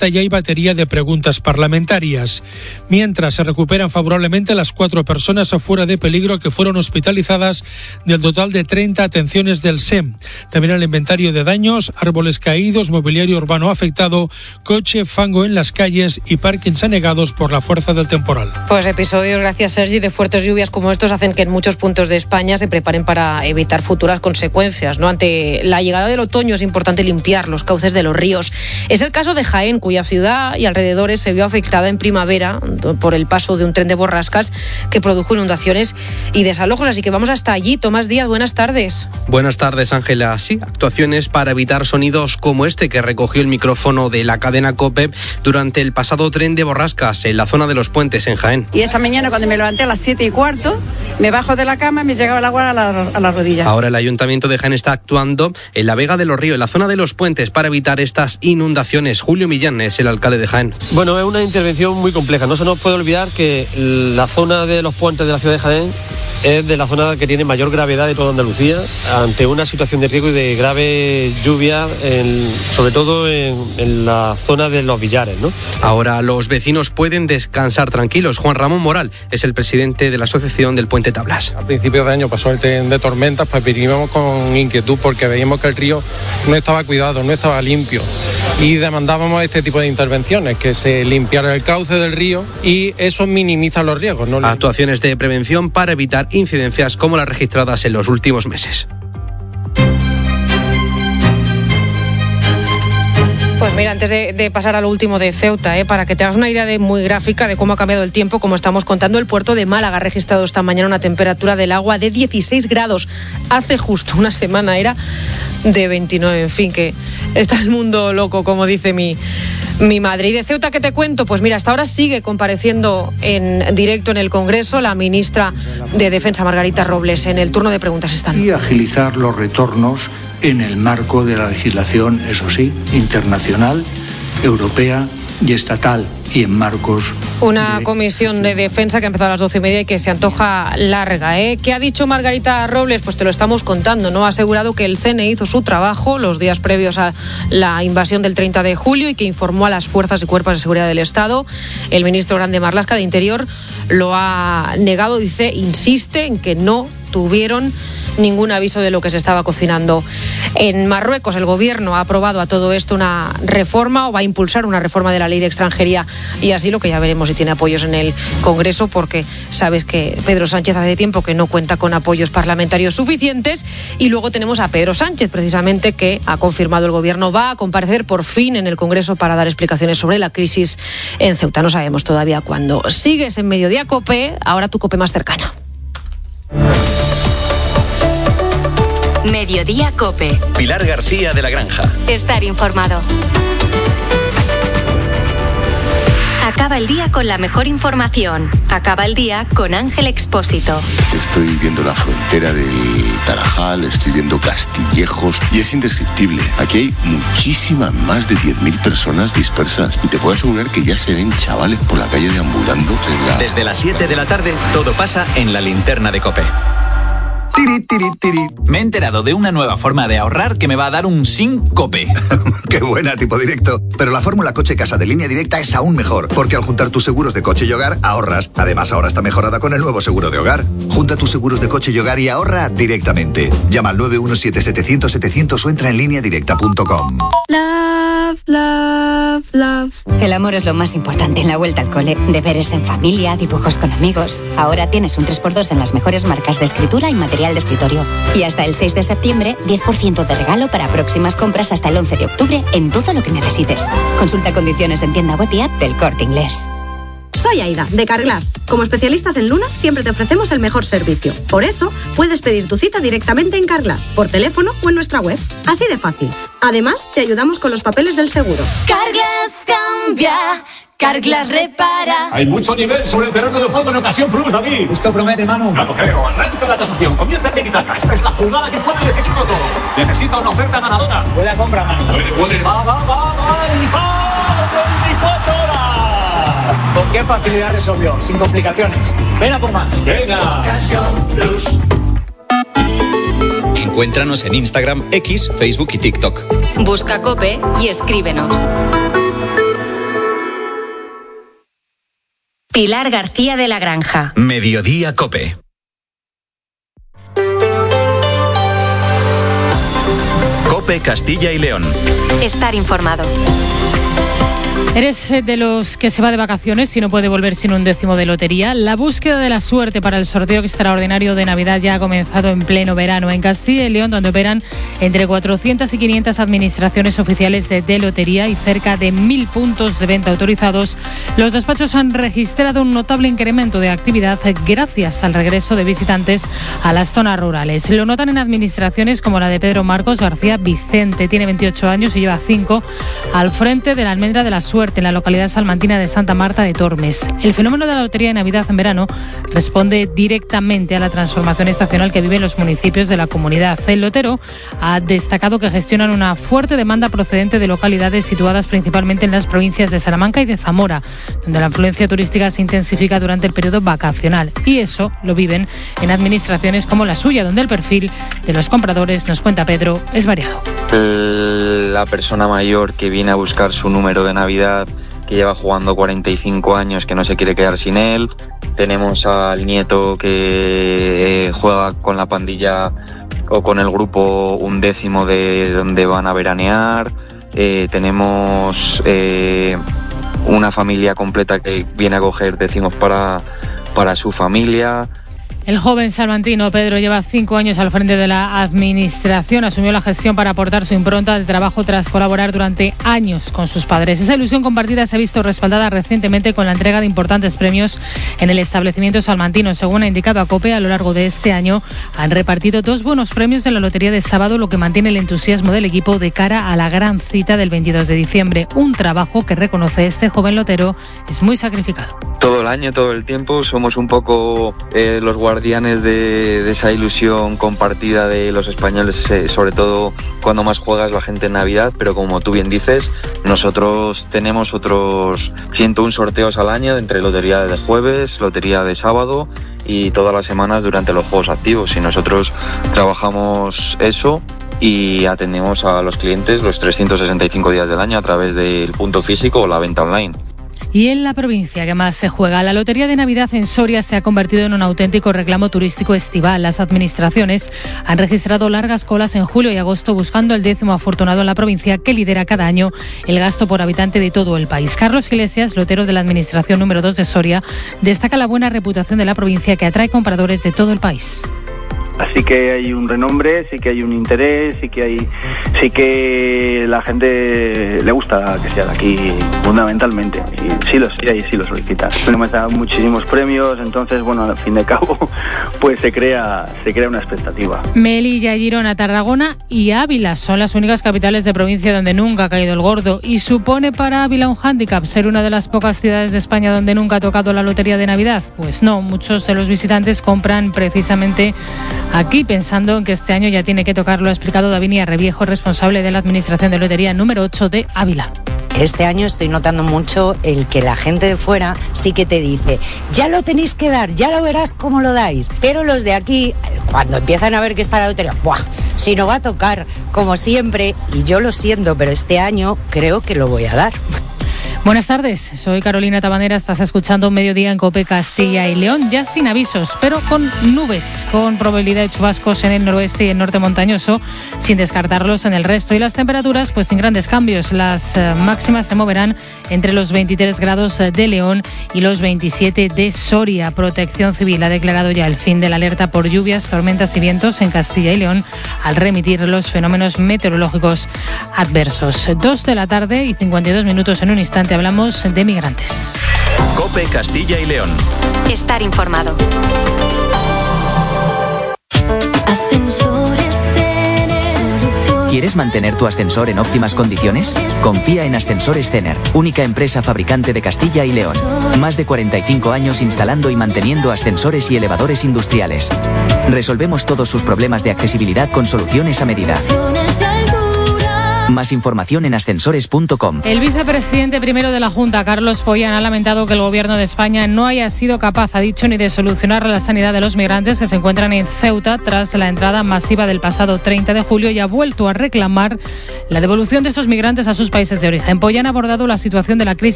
acta ya hay batería de preguntas parlamentarias. Mientras se recuperan favorablemente las 4 personas fuera de peligro que fueron hospitalizadas del total de 30 atenciones del SEM. También el inventario de daños, árboles caídos, mobiliario urbano afectado, coche, fango en las calles y parkings anegados por la fuerza del temporal. Pues episodios, gracias Sergi, de fuertes lluvias como estos hacen que en muchos puntos de España se preparen para evitar futuras consecuencias, ¿no? Ante la llegada del otoño es importante limpiar los cauces de los ríos. Es el caso de Jaén, cuya ciudad y alrededores se vio afectada en primavera por el paso de un tren de borrascas que produjo inundaciones y desalojos. Así que vamos hasta allí. Tomás Díaz, buenas tardes. Buenas tardes, Ángela. Sí, actuaciones para evitar sonidos como este que recogió el micrófono de la cadena COPE durante el pasado tren de borrascas en la zona de los Puentes, en Jaén. Y esta mañana, cuando me levanté a las 7:15, me bajo de la cama y me llegaba el agua a la rodilla. Ahora el Ayuntamiento de Jaén está actuando en la Vega de los Ríos, en la zona de los Puentes, para evitar estas inundaciones. Julio Millán es el alcalde de Jaén. Bueno, es una intervención muy compleja. No se nos puede olvidar que la zona de los puentes de la ciudad de Jaén es de la zona que tiene mayor gravedad de toda Andalucía, ante una situación de riesgo y de grave lluvia, sobre todo en la zona de los Villares, ¿no? Ahora los vecinos pueden descansar tranquilos. Juan Ramón Moral es el presidente de la Asociación del Puente Tablas. A principios de año pasó el tren de tormentas, pues vinimos con inquietud porque veíamos que el río no estaba cuidado, no estaba limpio y demandábamos este tipo de intervenciones, que se limpiara el cauce del río y eso minimiza los riesgos, ¿no? Actuaciones de prevención para evitar incidencias como las registradas en los últimos meses. Pues mira, antes de pasar a lo último de Ceuta, para que te hagas una idea muy gráfica de cómo ha cambiado el tiempo, como estamos contando, el puerto de Málaga ha registrado esta mañana una temperatura del agua de 16 grados. Hace justo una semana era de 29. En fin, que está el mundo loco, como dice mi madre. ¿Y de Ceuta qué te cuento? Pues mira, hasta ahora sigue compareciendo en directo en el Congreso la ministra de Defensa, Margarita Robles. En el turno de preguntas están. Y agilizar los retornos en el marco de la legislación, eso sí, internacional, europea y estatal, y en marcos... Una comisión de defensa que ha empezado a las 12:30 y que se antoja larga, ¿Qué ha dicho Margarita Robles? Pues te lo estamos contando, ¿no? Ha asegurado que el CNE hizo su trabajo los días previos a la invasión del 30 de julio y que informó a las fuerzas y cuerpos de seguridad del Estado. El ministro Grande Marlaska de Interior lo ha negado, insiste en que no tuvieron ningún aviso de lo que se estaba cocinando en Marruecos. El gobierno ha aprobado a todo esto una reforma, o va a impulsar una reforma de la ley de extranjería y así, lo que ya veremos si tiene apoyos en el Congreso, porque sabes que Pedro Sánchez hace tiempo que no cuenta con apoyos parlamentarios suficientes. Y luego tenemos a Pedro Sánchez, precisamente, que ha confirmado el gobierno va a comparecer por fin en el Congreso para dar explicaciones sobre la crisis en Ceuta. No sabemos todavía cuándo. Sigues en Mediodía COPE, ahora tu COPE más cercana. Mediodía COPE. Pilar García de la Granja. Estar informado. Acaba el día con la mejor información. Acaba el día con Ángel Expósito. Estoy viendo la frontera del Tarajal, estoy viendo Castillejos y es indescriptible. Aquí hay muchísimas, más de 10.000 personas dispersas y te puedo asegurar que ya se ven chavales por la calle deambulando. Desde las 7 de la tarde todo pasa en la linterna de COPE. Tiri, tiri, tiri. Me he enterado de una nueva forma de ahorrar que me va a dar un SINCOPE. ¡Qué buena, tipo directo! Pero la fórmula Coche Casa de Línea Directa es aún mejor, porque al juntar tus seguros de coche y hogar, ahorras. Además, ahora está mejorada con el nuevo seguro de hogar. Junta tus seguros de coche y hogar y ahorra directamente. Llama al 917-700-700 o entra en lineadirecta.com. Love, love, love. El amor es lo más importante en la vuelta al cole. Deberes en familia, dibujos con amigos. Ahora tienes un 3x2 en las mejores marcas de escritura y material de escritorio. Y hasta el 6 de septiembre, 10% de regalo para próximas compras hasta el 11 de octubre en todo lo que necesites. Consulta condiciones en tienda web y app del Corte Inglés. Soy Aida, de Carglass. Como especialistas en lunas, siempre te ofrecemos el mejor servicio. Por eso, puedes pedir tu cita directamente en Carglass, por teléfono o en nuestra web. Así de fácil. Además, te ayudamos con los papeles del seguro. Carglass cambia. Carglass repara. Hay mucho nivel sobre el terreno de juego en Ocasión Plus, David. Esto promete, Manu. No lo creo. Arranca la tasación. Comienza el tiki-taka. Esta es la jugada que puede decidirlo todo. Necesita una oferta ganadora. Buena compra, Manu. Puede. Va. ¡El 24 horas! ¿Con qué facilidad resolvió? Sin complicaciones. Ven a por más. Venga. Ocasión Plus. Encuéntranos en Instagram, X, Facebook y TikTok. Busca COPE y escríbenos. Pilar García de la Granja. Mediodía COPE. COPE Castilla y León. Estar informado. ¿Eres de los que se va de vacaciones y no puede volver sin un décimo de lotería? La búsqueda de la suerte para el sorteo extraordinario de Navidad ya ha comenzado en pleno verano. En Castilla y León, donde operan entre 400 y 500 administraciones oficiales de lotería y cerca de 1.000 puntos de venta autorizados, los despachos han registrado un notable incremento de actividad gracias al regreso de visitantes a las zonas rurales. Lo notan en administraciones como la de Pedro Marcos García Vicente. Tiene 28 años y lleva 5 al frente de la Almendra de la Suerte, en la localidad salmantina de Santa Marta de Tormes. El fenómeno de la lotería de Navidad en verano responde directamente a la transformación estacional que viven los municipios de la comunidad. El lotero ha destacado que gestionan una fuerte demanda procedente de localidades situadas principalmente en las provincias de Salamanca y de Zamora, donde la afluencia turística se intensifica durante el periodo vacacional. Y eso lo viven en administraciones como la suya, donde el perfil de los compradores, nos cuenta Pedro, es variado. La persona mayor que viene a buscar su número de Navidad, que lleva jugando 45 años, que no se quiere quedar sin él. Tenemos al nieto que juega con la pandilla o con el grupo un décimo de donde van a veranear. Tenemos una familia completa que viene a coger décimos para su familia. El joven salmantino Pedro lleva 5 años al frente de la administración. Asumió la gestión para aportar su impronta de trabajo tras colaborar durante años con sus padres. Esa ilusión compartida se ha visto respaldada recientemente con la entrega de importantes premios en el establecimiento salmantino. Según ha indicado a COPE, a lo largo de este año han repartido 2 buenos premios en la lotería de sábado, lo que mantiene el entusiasmo del equipo de cara a la gran cita del 22 de diciembre. Un trabajo que, reconoce este joven lotero, es muy sacrificado. Todo el año, todo el tiempo, somos un poco los guardianes de esa ilusión compartida de los españoles, sobre todo cuando más juegas la gente en Navidad, pero como tú bien dices, nosotros tenemos otros 101 sorteos al año, entre lotería de jueves, lotería de sábado y todas las semanas durante los juegos activos, y nosotros trabajamos eso y atendemos a los clientes los 365 días del año a través del punto físico o la venta online. Y en la provincia que más se juega, la Lotería de Navidad en Soria se ha convertido en un auténtico reclamo turístico estival. Las administraciones han registrado largas colas en julio y agosto buscando el décimo afortunado en la provincia, que lidera cada año el gasto por habitante de todo el país. Carlos Iglesias, lotero de la administración número 2 de Soria, destaca la buena reputación de la provincia, que atrae compradores de todo el país. Así que hay un renombre, sí que hay un interés, sí que la gente le gusta que sea de aquí fundamentalmente. Y sí lo solicitan. Tenemos muchísimos premios, entonces bueno, al fin de cabo pues se crea una expectativa. Melilla, Girona, Tarragona y Ávila son las únicas capitales de provincia donde nunca ha caído el gordo, y supone para Ávila un hándicap ser una de las pocas ciudades de España donde nunca ha tocado la lotería de Navidad. Pues no, muchos de los visitantes compran precisamente aquí, pensando en que este año ya tiene que tocarlo, ha explicado Davinia Reviejo, responsable de la Administración de Lotería número 8 de Ávila. Este año estoy notando mucho el que la gente de fuera sí que te dice, ya lo tenéis que dar, ya lo verás cómo lo dais. Pero los de aquí, cuando empiezan a ver que está la lotería, ¡buah! Si no va a tocar, como siempre, y yo lo siento, pero este año creo que lo voy a dar. Buenas tardes, soy Carolina Tabanera, estás escuchando Mediodía en COPE Castilla y León, ya sin avisos, pero con nubes, con probabilidad de chubascos en el noroeste y el norte montañoso, sin descartarlos en el resto. Y las temperaturas, pues sin grandes cambios. Las máximas se moverán entre los 23 grados de León y los 27 de Soria. Protección Civil ha declarado ya el fin de la alerta por lluvias, tormentas y vientos en Castilla y León al remitir los fenómenos meteorológicos adversos. 2 de la tarde y 52 minutos. En un instante hablamos de migrantes. COPE Castilla y León. Estar informado. ¿Quieres mantener tu ascensor en óptimas condiciones? Confía en Ascensores Cener, única empresa fabricante de Castilla y León. Más de 45 años instalando y manteniendo ascensores y elevadores industriales. Resolvemos todos sus problemas de accesibilidad con soluciones a medida. Más información en ascensores.com. El vicepresidente primero de la Junta, Carlos Pollán, ha lamentado que el Gobierno de España no haya sido capaz, ha dicho, ni de solucionar la sanidad de los migrantes que se encuentran en Ceuta tras la entrada masiva del pasado 30 de julio y ha vuelto a reclamar la devolución de esos migrantes a sus países de origen. Pollán ha abordado la situación de la crisis